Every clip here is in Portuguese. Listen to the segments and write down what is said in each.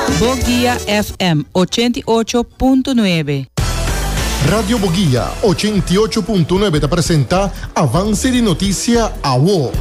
Boguía FM 88.9. Radio Boguía 88.9 te presenta Avance de Notícia AWO.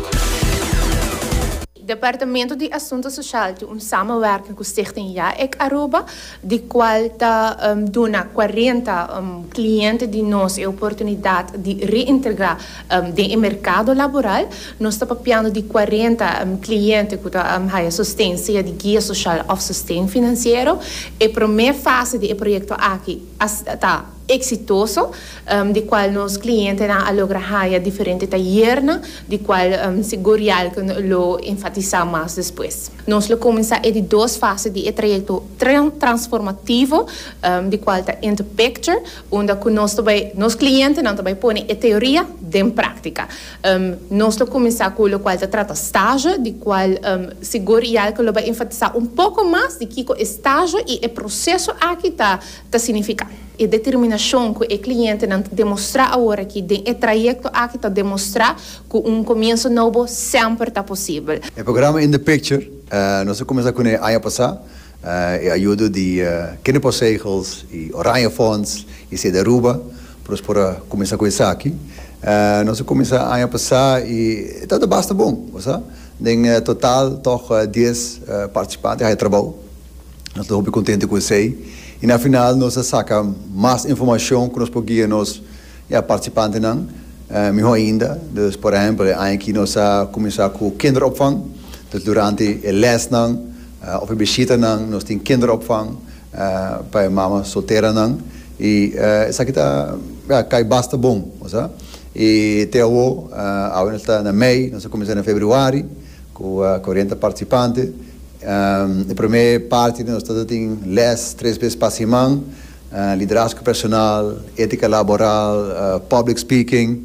Departamento de Assuntos Sociais tem samenwerking com Stichting Ja-Ik Aruba, de qual está dando 40 clientes de nós a oportunidade de reintegrar no mercado laboral. Nós estamos papiando de 40 clientes que têm assistência de guia social ou sustento financeiro. E a primeira fase do projeto aqui está exitoso, de qual nos clientes na logrado diferentes talleres, de qual segurial que lo enfatizar mais depois. Nós lo começar de duas fases de projeto transformativo, de qual está in the picture, onde nos clientes não também põe a teoria em prática. Nós lo começar com o qual está trata estágio, de qual segurial que lo vai enfatizar pouco mais de que o estágio e o processo aqui está significando. E determinação que o cliente não demonstrar agora que o trajeto aqui está demonstrar que começo novo sempre está possível. O programa In the Picture, nós começamos com o ano passado, a ajuda de kinderpostzegels e Oranje Fonds e de Aruba, para começar com isso aqui. Nós começamos o ano passado e está bastante bom, sabe? Em total, toch 10 participantes aí trabalham. Nós estamos muito contentes com isso aí. E na final nós sacamos mais informação que nós podemos participantes não, melhor ainda. Dus, por exemplo, aqui nós começamos com kinderopvang. Dus durante a les não, of a visita não, nós temos kinderopvang para mama solteira não. E isso aqui cai bastante bom, sabe? E até agora, agora está na mei, nós começamos em fevereiro com 40 participantes. A primeira parte nós temos les 3 vezes por semana, liderazgo personal, ética laboral, public speaking,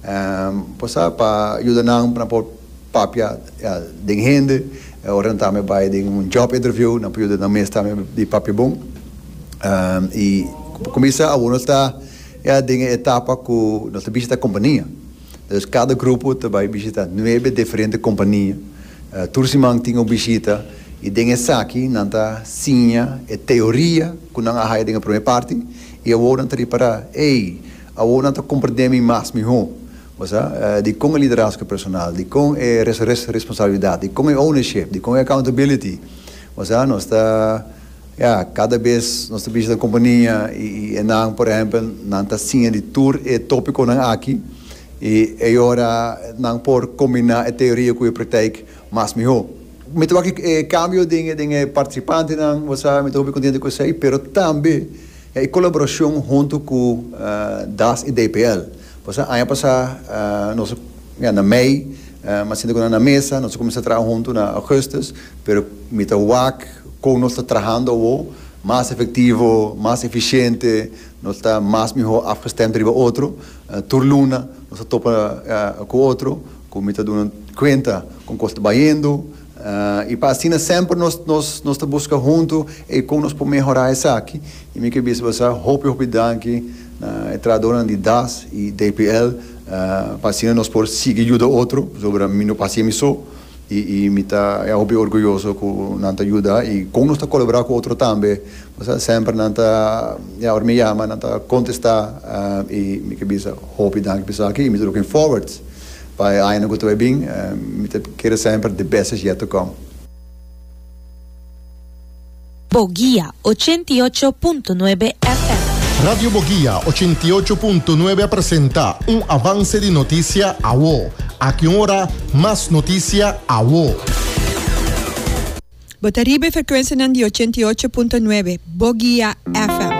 para ajudar para pôr papia de gente, orientar-me para job interview, na período da mês também de papia bom. E começa a nós está em etapa que nós visita a companhia. Então cada grupo vai visitar 9 diferentes companhias. Tursimang tinha visita e dengue aqui nanta sinha e teoria que não há dengue primeira parte e eu não teria para eu não compreender mais melhor, de como liderazgo personal, de como é responsabilidade, de como é ownership, de como é accountability, nós está cada vez nós visita a companhia e não, por exemplo, nanta sinha de tour e tópico não aqui e agora não por combinar a teoria com a prática mais melhor. Me estou aqui cambio de participante não, você me estou bem contente com isso aí, pero também é colaboração junto com DAS e DPL. Você ano passado nós na mei, mas ainda na mesa nós começamos a trabalhar junto na agosto, pero me estou com nós trabalhando mais efetivo, mais eficiente, nós está mais melhor afgestemd para o outro. Turluna nós topa com o outro, com me estou dando conta com custo baindo. E para assim sempre nós buscamos junto e como nós podemos melhorar isso aqui. E me que você hope danke na entrada de DAS e DPL para assim nós podemos seguir ajuda outro sobre mim não passei missão e me tá orgulhoso com nanta ajuda e como nós colaborar com outro também. Você sempre nanta me chama nanta contestar e me que você hope danke para aqui e me looking forward. Para ano que vai bem, quero sempre the best is yet to come. Boguía 88.9 FM. Radio Boguía 88.9 apresenta avance de notícia AWO. Aqui hora mais notícia AWO. Botaribe frequência de 88.9 Boguía FM.